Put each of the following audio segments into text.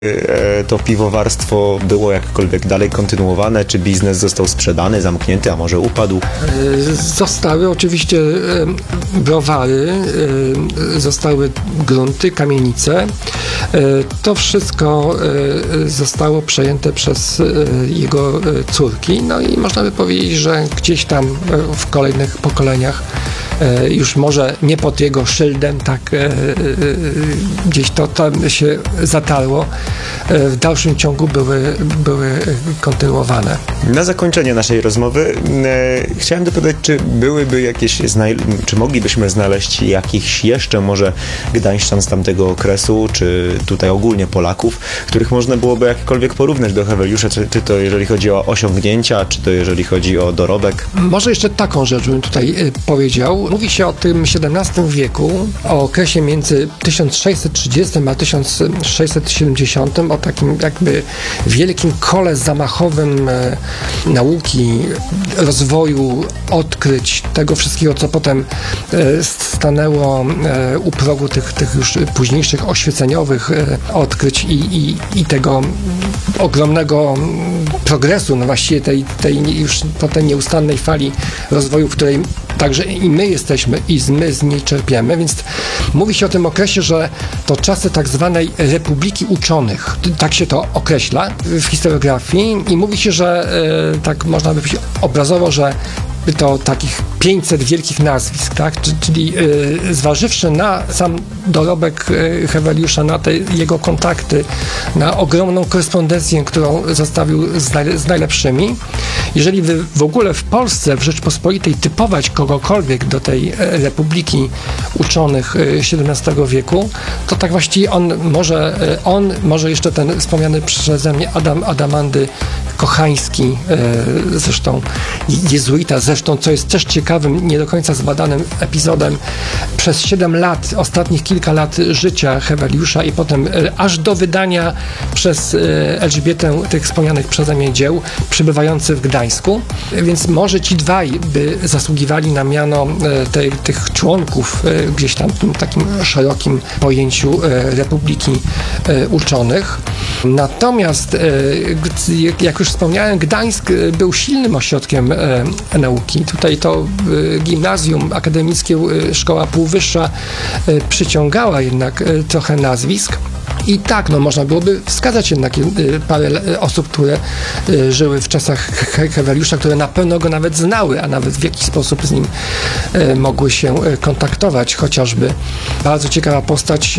To piwowarstwo było jakkolwiek dalej kontynuowane? Czy biznes został sprzedany, zamknięty, a może upadł? Zostały oczywiście browary, zostały grunty, kamienice. To wszystko zostało przejęte przez jego córki. No i można by powiedzieć, że gdzieś tam w kolejnych pokoleniach, już może nie pod jego szyldem, tak gdzieś to tam się zatarło, w dalszym ciągu były kontynuowane. Na zakończenie naszej rozmowy chciałem dopytać, czy byłyby jakieś, czy moglibyśmy znaleźć jakichś jeszcze może gdańszczan z tamtego okresu, czy tutaj ogólnie Polaków, których można byłoby jakkolwiek porównać do Heweliusza, czy to jeżeli chodzi o osiągnięcia, czy to jeżeli chodzi o dorobek? Może jeszcze taką rzecz bym tutaj powiedział. Mówi się o tym XVII wieku, o okresie między 1630 a 1670, o takim jakby wielkim kole zamachowym nauki, rozwoju, odkryć, tego wszystkiego, co potem stanęło u progu tych już późniejszych oświeceniowych odkryć i tego ogromnego progresu, no właściwie tej już potem nieustannej fali rozwoju, w której także i my jesteśmy i my z niej czerpiemy, więc mówi się o tym okresie, że to czasy tak zwanej Republiki Uczonych. Tak się to określa w historiografii i mówi się, że tak można by powiedzieć obrazowo, że to takich 500 wielkich nazwisk, tak? Czyli zważywszy na sam dorobek Heweliusza, na te jego kontakty, na ogromną korespondencję, którą zostawił z najlepszymi, jeżeli w ogóle w Polsce, w Rzeczpospolitej typować kogokolwiek do tej Republiki Uczonych XVII wieku, to tak właściwie może jeszcze ten wspomniany przeze mnie Adamandy Kochański, zresztą jezuita, co jest też ciekawym, nie do końca zbadanym epizodem, przez 7 lat, ostatnich kilka lat życia Heweliusza i potem aż do wydania przez Elżbietę tych wspomnianych przeze mnie dzieł, przybywający w Gdańsku. Więc może ci dwaj by zasługiwali na miano tych członków gdzieś tam w tym takim szerokim pojęciu Republiki Uczonych. Natomiast, jak już wspomniałem, Gdańsk był silnym ośrodkiem nauki. Tutaj to gimnazjum akademickie, szkoła półwyższa przyciągała jednak trochę nazwisk. I tak, no można byłoby wskazać jednak parę osób, które żyły w czasach Heweliusza, które na pewno go nawet znały, a nawet w jakiś sposób z nim mogły się kontaktować. Chociażby bardzo ciekawa postać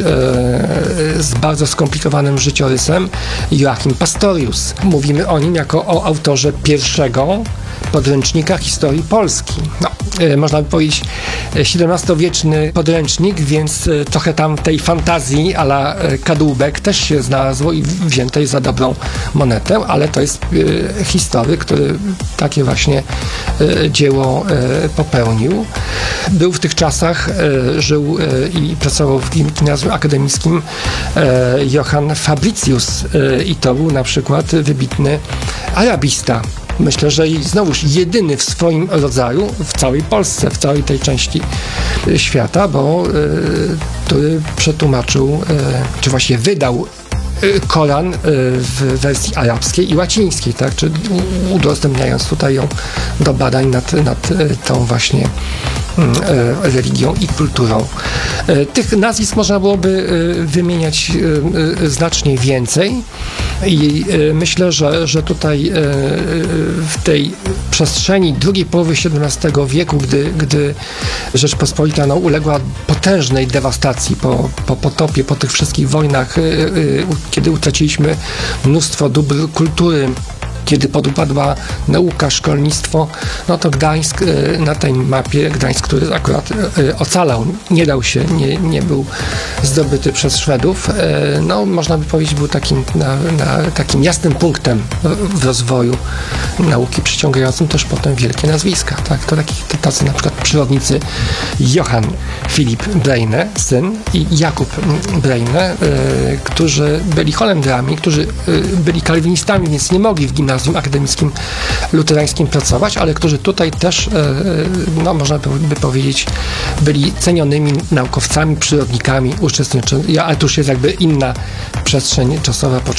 z bardzo skomplikowanym życiorysem, Joachim Pastorius. Mówimy o nim jako o autorze pierwszego podręcznika historii Polski. No, można by powiedzieć XVII-wieczny podręcznik, więc trochę tam tej fantazji a la kadłubek też się znalazło i wziętej za dobrą monetę, ale to jest historyk, który takie właśnie dzieło popełnił. Był w tych czasach, żył i pracował w gimnazjum akademickim Johann Fabricius i to był na przykład wybitny arabista. Myślę, że i znowuż jedyny w swoim rodzaju w całej Polsce, w całej tej części świata, bo który przetłumaczył, czy właściwie wydał Koran w wersji arabskiej i łacińskiej, tak? Czy udostępniając tutaj ją do badań nad tą właśnie religią i kulturą. Tych nazwisk można byłoby wymieniać znacznie więcej i myślę, że tutaj w tej przestrzeni drugiej połowy XVII wieku, gdy Rzeczpospolita uległa potężnej dewastacji po potopie, po tych wszystkich wojnach, kiedy utraciliśmy mnóstwo dóbr kultury, kiedy podupadła nauka, szkolnictwo, no to Gdańsk na tej mapie, Gdańsk, który akurat ocalał, nie dał się, nie był zdobyty przez Szwedów, no można by powiedzieć, był takim jasnym punktem w rozwoju nauki, przyciągającym też potem wielkie nazwiska, tak? To tacy na przykład przyrodnicy Johann Philipp Brejne, syn, i Jakub Brejne, którzy byli holendrami, którzy byli kalwinistami, więc nie mogli w gimnazjum akademickim luterańskim pracować, ale którzy tutaj też, no można by powiedzieć, byli cenionymi naukowcami, przyrodnikami, uczestniczyli, ale to już jest jakby inna przestrzeń czasowa, po czym